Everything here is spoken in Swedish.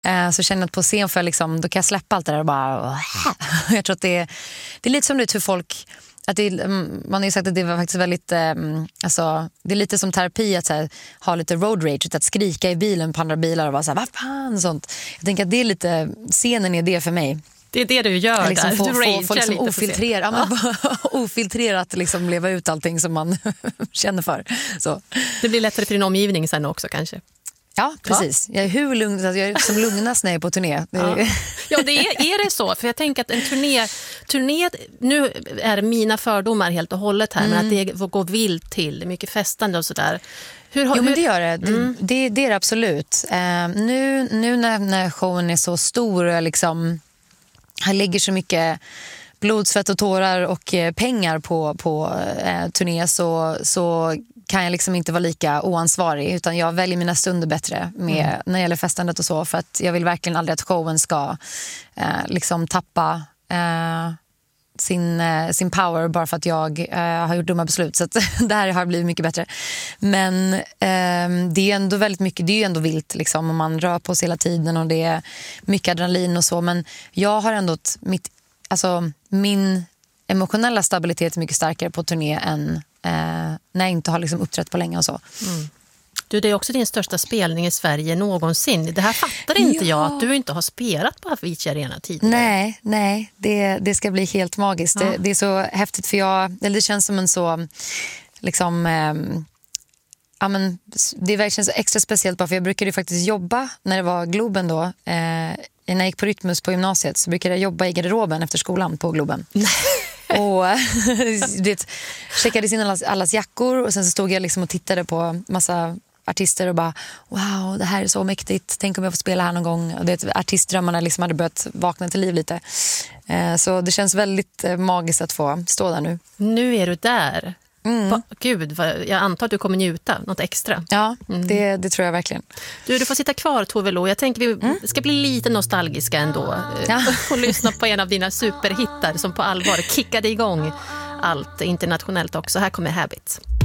Så känner jag att på scen för liksom, då kan jag släppa allt det där och bara... Jag tror att det är lite som det hur folk... Att man har ju sagt att det var faktiskt väldigt... alltså, det är lite som terapi att så här, ha lite road rage. Att skrika i bilen på andra bilar och vara så här, vad fan, sånt. Jag tänker att det är lite... Scenen är det för mig. Det är det du gör liksom där. Få liksom ofiltrerat liksom leva ut allting som man känner för. Så. Det blir lättare för din omgivning sen också kanske. Ja, precis. Jag är hur lugn, jag är som lugnast när jag är på turné. Ja, det är det så. För jag tänker att en turné, nu är mina fördomar helt och hållet här, men att det går vilt till, det är mycket festande och sådär. Men det gör det. Det är det absolut. Nu när showen är så stor och liksom, här lägger så mycket blod, svett och tårar och pengar på turné så kan jag liksom inte vara lika oansvarig, utan jag väljer mina stunder bättre med, när det gäller festandet och så, för att jag vill verkligen aldrig att showen ska liksom tappa sin power bara för att jag har gjort dumma beslut. Så att det här har blivit mycket bättre. Men det är ändå väldigt mycket, det är ju ändå vilt liksom, och man rör på sig hela tiden och det är mycket adrenalin och så, men jag har ändå min emotionella stabilitet är mycket starkare på turné än när jag inte har liksom uppträtt på länge och så. Du, det är också din största spelning i Sverige någonsin. Det här fattar inte jag, att du inte har spelat på Avicii Arena tidigare. Nej, det ska bli helt magiskt. Ja. Det är så häftigt, för det känns som en så liksom men det är verkligen så extra speciellt, bara för jag brukade ju faktiskt jobba när det var Globen då. När jag gick på Rytmus på gymnasiet så brukade jag jobba i garderoben efter skolan på Globen. Och checkade in allas jackor, och sen så stod jag liksom och tittade på massa artister och bara, wow, det här är så mäktigt, tänk om jag får spela här någon gång. Och artistdrömmarna liksom hade börjat vakna till liv lite. Så det känns väldigt magiskt att få stå där nu. Nu är du där. Gud, jag antar att du kommer njuta något extra. Ja, det tror jag verkligen. Du får sitta kvar, Tove Lo. Jag tänker vi ska bli lite nostalgiska ändå. Och lyssna på en av dina superhittar som på allvar kickade igång allt internationellt också. Här kommer Habit.